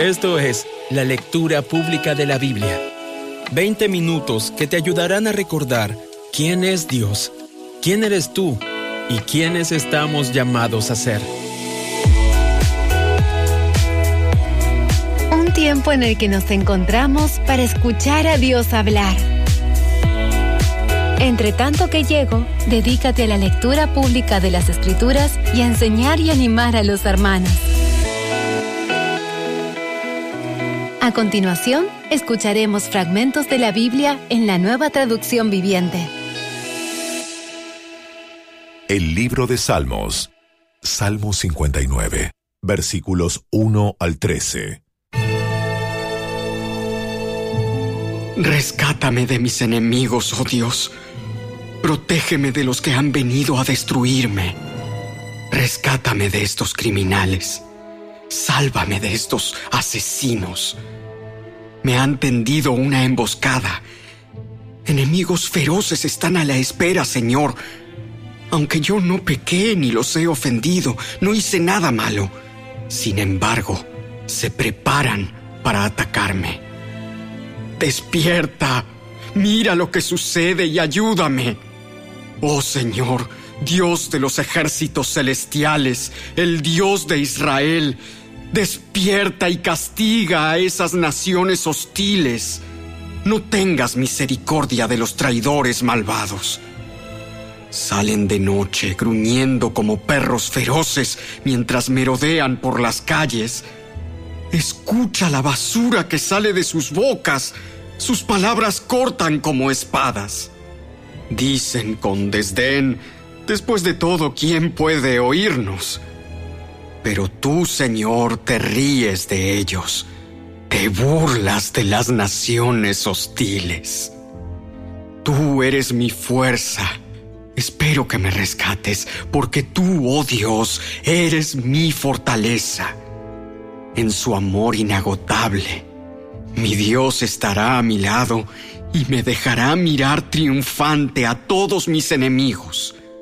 Esto es la lectura pública de la Biblia. 20 minutos que te ayudarán a recordar quién es Dios, quién eres tú y quiénes estamos llamados a ser. Un tiempo en el que nos encontramos para escuchar a Dios hablar. Entre tanto que llego, dedícate a la lectura pública de las Escrituras y a enseñar y animar a los hermanos. A continuación, escucharemos fragmentos de la Biblia en la Nueva Traducción Viviente. El libro de Salmos, Salmo 59, versículos 1 al 13. Rescátame de mis enemigos, oh Dios. Protégeme de los que han venido a destruirme. Rescátame de estos criminales. Sálvame de estos asesinos. Me han tendido una emboscada. Enemigos feroces están a la espera, Señor. Aunque yo no pequé ni los he ofendido, no hice nada malo. Sin embargo, se preparan para atacarme. Despierta, mira lo que sucede y ayúdame. Oh Señor, Dios de los ejércitos celestiales, el Dios de Israel, despierta y castiga a esas naciones hostiles. No tengas misericordia de los traidores malvados. Salen de noche gruñendo como perros feroces mientras merodean por las calles. Escucha la basura que sale de sus bocas. Sus palabras cortan como espadas. Dicen con desdén: después de todo, ¿quién puede oírnos? Pero tú, Señor, te ríes de ellos. Te burlas de las naciones hostiles. Tú eres mi fuerza. Espero que me rescates, porque tú, oh Dios, eres mi fortaleza. En su amor inagotable, mi Dios estará a mi lado y me dejará mirar triunfante a todos mis enemigos.